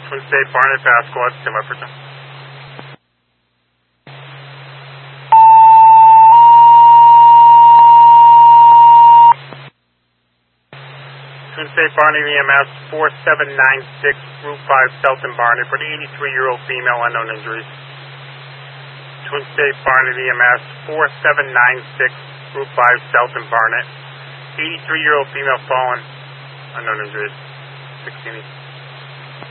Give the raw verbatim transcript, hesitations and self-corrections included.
Twin State Barnet Fast Squad, stand by for time. Twin State Barnet E M S four seven nine six, Route five, South and Barnet, for the eighty-three-year-old female, unknown injuries. Twin State Barnet E M S four seven nine six, Route five, South and Barnet, eighty-three-year-old female fallen, unknown injuries. sixteen